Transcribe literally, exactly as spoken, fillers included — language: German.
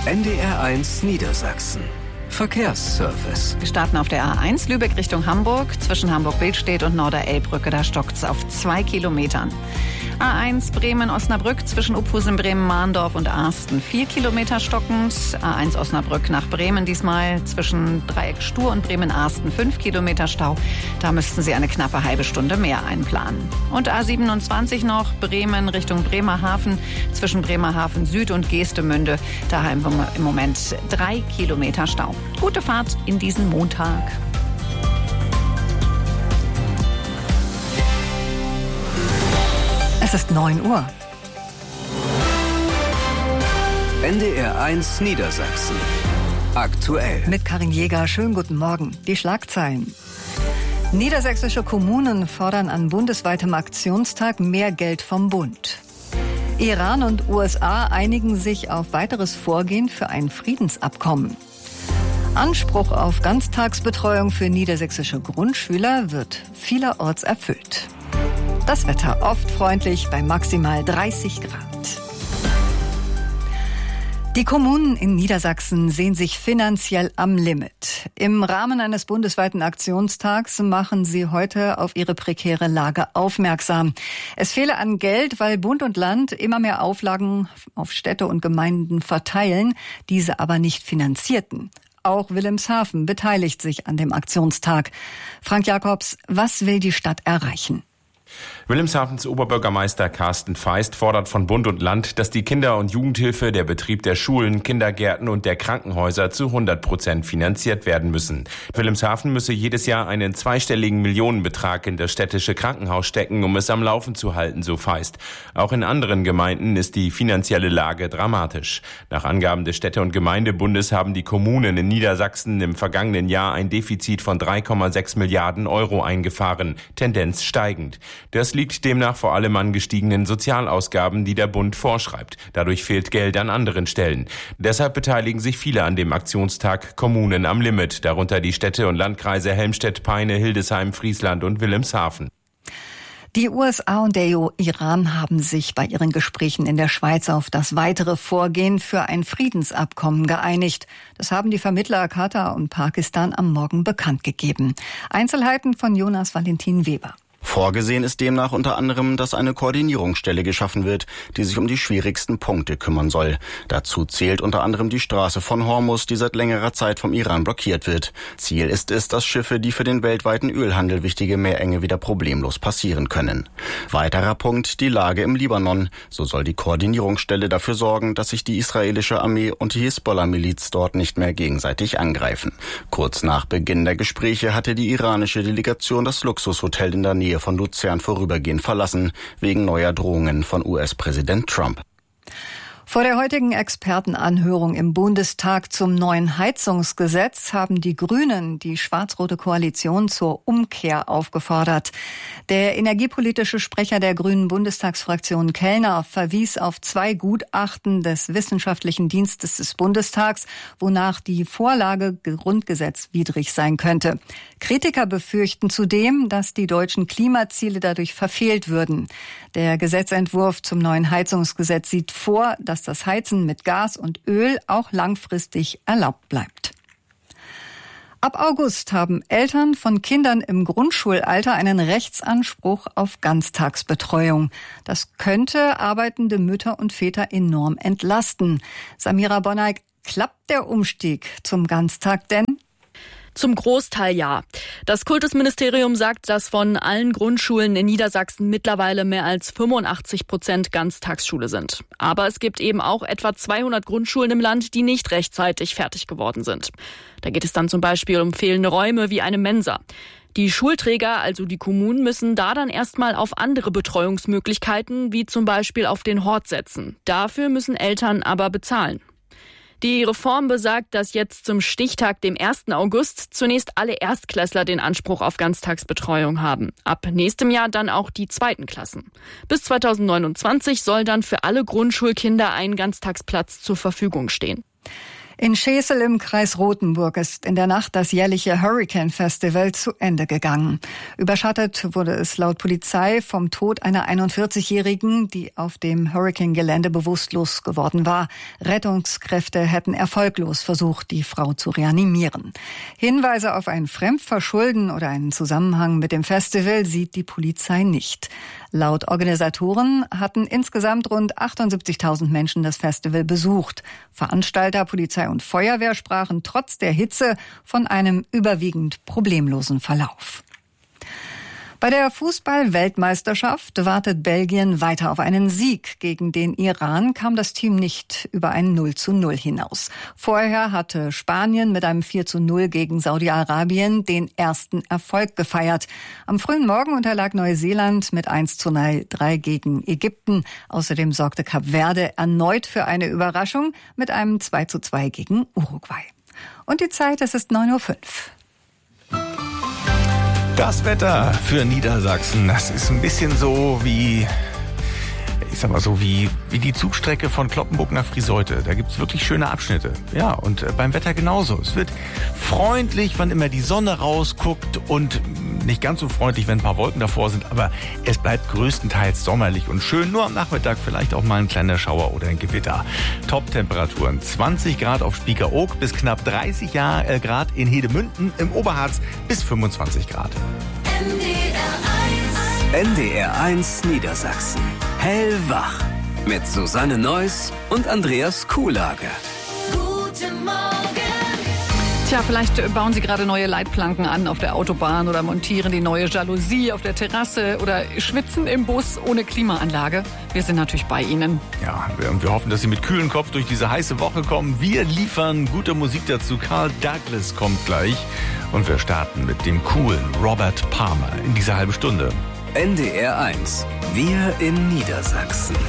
N D R eins Niedersachsen. Verkehrsservice. Wir starten auf der A eins Lübeck Richtung Hamburg. Zwischen Hamburg-Billstedt und Norderelbbrücke, da stockt's auf zwei Kilometern. A eins Bremen-Osnabrück zwischen Uphusen, Bremen-Mahndorf und Arsten. Vier Kilometer stockend. A eins Osnabrück nach Bremen, diesmal zwischen Dreieck Stur und Bremen-Arsten. Fünf Kilometer Stau. Da müssten Sie eine knappe halbe Stunde mehr einplanen. Und A siebenundzwanzig noch Bremen Richtung Bremerhaven. Zwischen Bremerhaven Süd und Geestemünde. Da haben wir im Moment drei Kilometer Stau. Gute Fahrt in diesen Montag. Es ist neun Uhr. N D R eins Niedersachsen. Aktuell. Mit Karin Jäger, schönen guten Morgen. Die Schlagzeilen. Niedersächsische Kommunen fordern an bundesweitem Aktionstag mehr Geld vom Bund. Iran und U S A einigen sich auf weiteres Vorgehen für ein Friedensabkommen. Anspruch auf Ganztagsbetreuung für niedersächsische Grundschüler wird vielerorts erfüllt. Das Wetter oft freundlich bei maximal dreißig Grad. Die Kommunen in Niedersachsen sehen sich finanziell am Limit. Im Rahmen eines bundesweiten Aktionstags machen sie heute auf ihre prekäre Lage aufmerksam. Es fehle an Geld, weil Bund und Land immer mehr Auflagen auf Städte und Gemeinden verteilen, diese aber nicht finanzierten. Auch Wilhelmshaven beteiligt sich an dem Aktionstag. Frank Jakobs, was will die Stadt erreichen? Wilhelmshavens Oberbürgermeister Carsten Feist fordert von Bund und Land, dass die Kinder- und Jugendhilfe, der Betrieb der Schulen, Kindergärten und der Krankenhäuser zu hundert Prozent finanziert werden müssen. Wilhelmshaven müsse jedes Jahr einen zweistelligen Millionenbetrag in das städtische Krankenhaus stecken, um es am Laufen zu halten, so Feist. Auch in anderen Gemeinden ist die finanzielle Lage dramatisch. Nach Angaben des Städte- und Gemeindebundes haben die Kommunen in Niedersachsen im vergangenen Jahr ein Defizit von drei Komma sechs Milliarden Euro eingefahren, Tendenz steigend. Das liegt demnach vor allem an gestiegenen Sozialausgaben, die der Bund vorschreibt. Dadurch fehlt Geld an anderen Stellen. Deshalb beteiligen sich viele an dem Aktionstag Kommunen am Limit, darunter die Städte und Landkreise Helmstedt, Peine, Hildesheim, Friesland und Wilhelmshaven. Die U S A und der Iran haben sich bei ihren Gesprächen in der Schweiz auf das weitere Vorgehen für ein Friedensabkommen geeinigt. Das haben die Vermittler Katar und Pakistan am Morgen bekannt gegeben. Einzelheiten von Jonas Valentin Weber. Vorgesehen ist demnach unter anderem, dass eine Koordinierungsstelle geschaffen wird, die sich um die schwierigsten Punkte kümmern soll. Dazu zählt unter anderem die Straße von Hormuz, die seit längerer Zeit vom Iran blockiert wird. Ziel ist es, dass Schiffe, die für den weltweiten Ölhandel wichtige Meerenge wieder problemlos passieren können. Weiterer Punkt, die Lage im Libanon. So soll die Koordinierungsstelle dafür sorgen, dass sich die israelische Armee und die Hisbollah-Miliz dort nicht mehr gegenseitig angreifen. Kurz nach Beginn der Gespräche hatte die iranische Delegation das Luxushotel in der Nähe von Luzern vorübergehend verlassen, wegen neuer Drohungen von U S-Präsident Trump. Vor der heutigen Expertenanhörung im Bundestag zum neuen Heizungsgesetz haben die Grünen die schwarz-rote Koalition zur Umkehr aufgefordert. Der energiepolitische Sprecher der Grünen Bundestagsfraktion Kellner verwies auf zwei Gutachten des Wissenschaftlichen Dienstes des Bundestags, wonach die Vorlage grundgesetzwidrig sein könnte. Kritiker befürchten zudem, dass die deutschen Klimaziele dadurch verfehlt würden. Der Gesetzentwurf zum neuen Heizungsgesetz sieht vor, dass das Heizen mit Gas und Öl auch langfristig erlaubt bleibt. Ab August haben Eltern von Kindern im Grundschulalter einen Rechtsanspruch auf Ganztagsbetreuung. Das könnte arbeitende Mütter und Väter enorm entlasten. Samira Bonneig, klappt der Umstieg zum Ganztag denn? Zum Großteil ja. Das Kultusministerium sagt, dass von allen Grundschulen in Niedersachsen mittlerweile mehr als fünfundachtzig Prozent Ganztagsschule sind. Aber es gibt eben auch etwa zweihundert Grundschulen im Land, die nicht rechtzeitig fertig geworden sind. Da geht es dann zum Beispiel um fehlende Räume wie eine Mensa. Die Schulträger, also die Kommunen, müssen da dann erstmal auf andere Betreuungsmöglichkeiten, wie zum Beispiel auf den Hort setzen. Dafür müssen Eltern aber bezahlen. Die Reform besagt, dass jetzt zum Stichtag, dem ersten August, zunächst alle Erstklässler den Anspruch auf Ganztagsbetreuung haben. Ab nächstem Jahr dann auch die zweiten Klassen. Bis zweitausendneunundzwanzig soll dann für alle Grundschulkinder ein Ganztagsplatz zur Verfügung stehen. In Schesel im Kreis Rothenburg ist in der Nacht das jährliche Hurricane Festival zu Ende gegangen. Überschattet wurde es laut Polizei vom Tod einer einundvierzigjährigen, die auf dem Hurricane-Gelände bewusstlos geworden war. Rettungskräfte hätten erfolglos versucht, die Frau zu reanimieren. Hinweise auf ein Fremdverschulden oder einen Zusammenhang mit dem Festival sieht die Polizei nicht. Laut Organisatoren hatten insgesamt rund achtundsiebzigtausend Menschen das Festival besucht. Veranstalter, Polizei und Feuerwehr sprachen trotz der Hitze von einem überwiegend problemlosen Verlauf. Bei der Fußball-Weltmeisterschaft wartet Belgien weiter auf einen Sieg. Gegen den Iran kam das Team nicht über ein null zu null hinaus. Vorher hatte Spanien mit einem vier zu null gegen Saudi-Arabien den ersten Erfolg gefeiert. Am frühen Morgen unterlag Neuseeland mit eins zu drei gegen Ägypten. Außerdem sorgte Kap Verde erneut für eine Überraschung mit einem zwei zu zwei gegen Uruguay. Und die Zeit, es ist neun Uhr fünf. Das Wetter für Niedersachsen, das ist ein bisschen so wie, ich sag mal so, wie, wie die Zugstrecke von Cloppenburg nach Friseute. Da gibt's wirklich schöne Abschnitte. Ja, und beim Wetter genauso. Es wird freundlich, wann immer die Sonne rausguckt und nicht ganz so freundlich, wenn ein paar Wolken davor sind, aber es bleibt größtenteils sommerlich und schön. Nur am Nachmittag vielleicht auch mal ein kleiner Schauer oder ein Gewitter. Top-Temperaturen zwanzig Grad auf Spiekeroog bis knapp dreißig Grad in Hedemünden, im Oberharz bis fünfundzwanzig Grad. N D R eins Niedersachsen. Hellwach. Mit Susanne Neuss und Andreas Kuhlage. Guten Morgen. Tja, vielleicht bauen Sie gerade neue Leitplanken an auf der Autobahn oder montieren die neue Jalousie auf der Terrasse oder schwitzen im Bus ohne Klimaanlage. Wir sind natürlich bei Ihnen. Ja, und wir hoffen, dass Sie mit kühlem Kopf durch diese heiße Woche kommen. Wir liefern gute Musik dazu. Carl Douglas kommt gleich. Und wir starten mit dem coolen Robert Palmer in dieser halben Stunde. N D R eins. Wir in Niedersachsen.